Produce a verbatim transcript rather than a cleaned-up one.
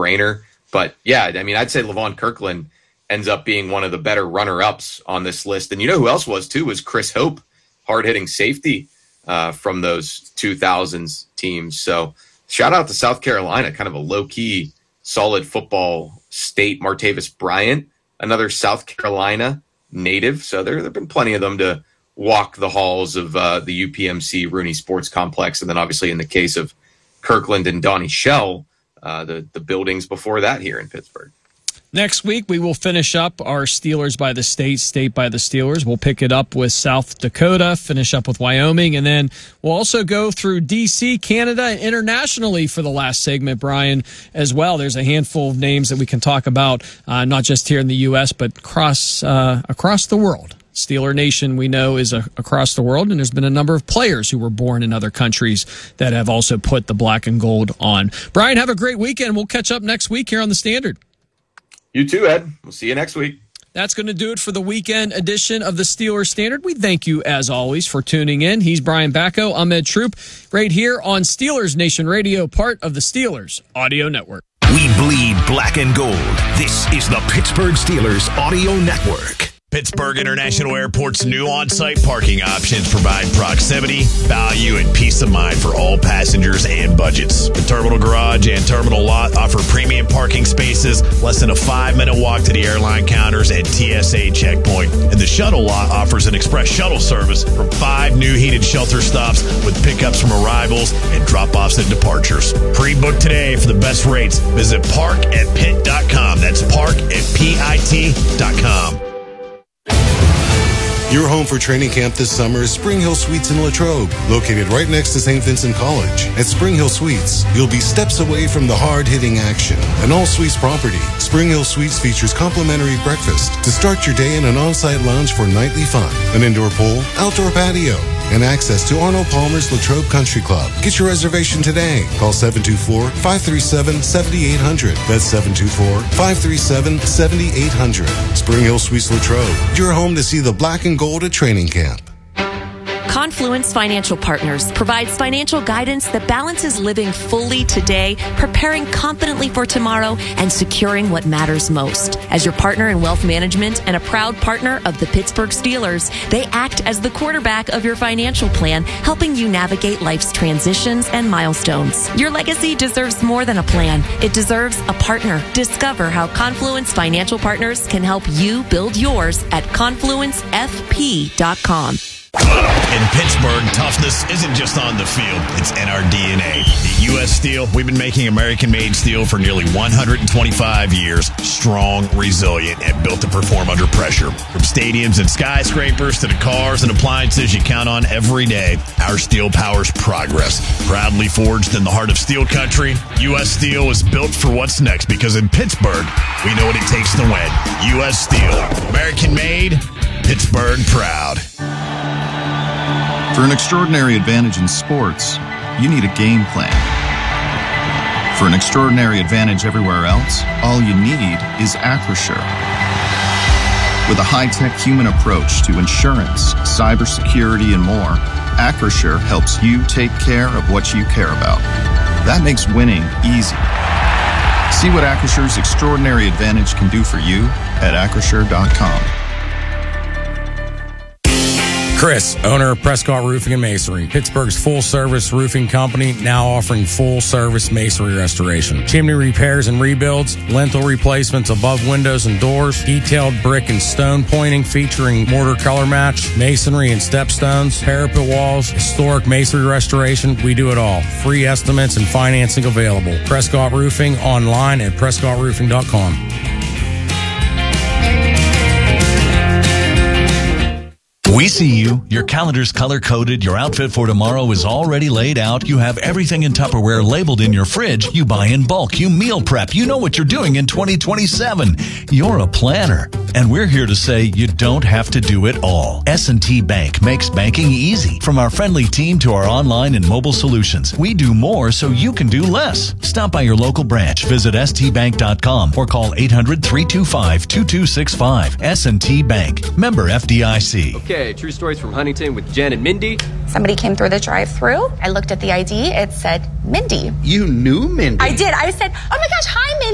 no-brainer. But, yeah, I mean, I'd say Levon Kirkland ends up being one of the better runner-ups on this list. And you know who else was, too, was Chris Hope, hard-hitting safety uh, from those two thousands teams. So shout out to South Carolina, kind of a low-key, solid football state. Martavis Bryant, another South Carolina native. So there have been plenty of them to walk the halls of uh, the U P M C Rooney Sports Complex. And then obviously in the case of Kirkland and Donnie Shell, uh, the, the buildings before that here in Pittsburgh. Next week, we will finish up our Steelers by the State, State by the Steelers. We'll pick it up with South Dakota, finish up with Wyoming, and then we'll also go through D C, Canada, and internationally for the last segment, Brian, as well. There's a handful of names that we can talk about, uh, not just here in the U S, but across, uh, across the world. Steeler Nation, we know, is a, across the world, and there's been a number of players who were born in other countries that have also put the black and gold on. Brian, have a great weekend. We'll catch up next week here on The Standard. You too, Ed. We'll see you next week. That's going to do it for the weekend edition of the Steelers Standard. We thank you, as always, for tuning in. He's Brian Bacco. I'm Ed Troop, right here on Steelers Nation Radio, part of the Steelers Audio Network. We bleed black and gold. This is the Pittsburgh Steelers Audio Network. Pittsburgh International Airport's new on-site parking options provide proximity, value, and peace of mind for all passengers and budgets. The Terminal Garage and Terminal Lot offer premium parking spaces, less than a five-minute walk to the airline counters and T S A checkpoint. And the Shuttle Lot offers an express shuttle service from five new heated shelter stops with pickups from arrivals and drop-offs and departures. Pre-book today for the best rates. Visit park at pitt dot com. That's park at pitt dot com. Your home for training camp this summer is Spring Hill Suites in Latrobe, located right next to Saint Vincent College. At Spring Hill Suites, you'll be steps away from the hard-hitting action. An all-suites property, Spring Hill Suites features complimentary breakfast to start your day in an on-site lounge for nightly fun, an indoor pool, outdoor patio, and access to Arnold Palmer's Latrobe Country Club. Get your reservation today. Call seven two four, five three seven, seven eight zero zero. That's seven two four, five three seven, seven eight zero zero. Spring Hill Suites Latrobe, your home to see the black and gold at training camp. Confluence Financial Partners provides financial guidance that balances living fully today, preparing confidently for tomorrow, and securing what matters most. As your partner in wealth management and a proud partner of the Pittsburgh Steelers, they act as the quarterback of your financial plan, helping you navigate life's transitions and milestones. Your legacy deserves more than a plan. It deserves a partner. Discover how Confluence Financial Partners can help you build yours at confluence f p dot com. In Pittsburgh, toughness isn't just on the field, it's in our D N A. At U S Steel, we've been making American-made steel for nearly one hundred twenty-five years. Strong, resilient, and built to perform under pressure. From stadiums and skyscrapers to the cars and appliances you count on every day, our steel powers progress. Proudly forged in the heart of steel country, U S Steel is built for what's next because in Pittsburgh, we know what it takes to win. U S Steel, American-made, Pittsburgh proud. For an extraordinary advantage in sports, you need a game plan. For an extraordinary advantage everywhere else, all you need is Acrisure. With a high-tech human approach to insurance, cybersecurity, and more, Acrisure helps you take care of what you care about. That makes winning easy. See what Acrisure's extraordinary advantage can do for you at acrisure dot com. Chris, owner of Prescott Roofing and Masonry, Pittsburgh's full-service roofing company, now offering full-service masonry restoration. Chimney repairs and rebuilds, lintel replacements above windows and doors, detailed brick and stone pointing featuring mortar color match, masonry and stepstones, parapet walls, historic masonry restoration. We do it all. Free estimates and financing available. Prescott Roofing online at prescott roofing dot com. We see you. Your calendar's color-coded. Your outfit for tomorrow is already laid out. You have everything in Tupperware labeled in your fridge. You buy in bulk. You meal prep. You know what you're doing in twenty twenty-seven. You're a planner. And we're here to say you don't have to do it all. S and T Bank makes banking easy. From our friendly team to our online and mobile solutions, we do more so you can do less. Stop by your local branch. Visit s t bank dot com or call eight hundred, three two five, two two six five. S and T Bank. Member F D I C. Okay, true stories from Huntington with Jen and Mindy. Somebody came through the drive-thru. I looked at the I D. It said Mindy. You knew Mindy? I did. I said, oh my gosh, hi, Mindy.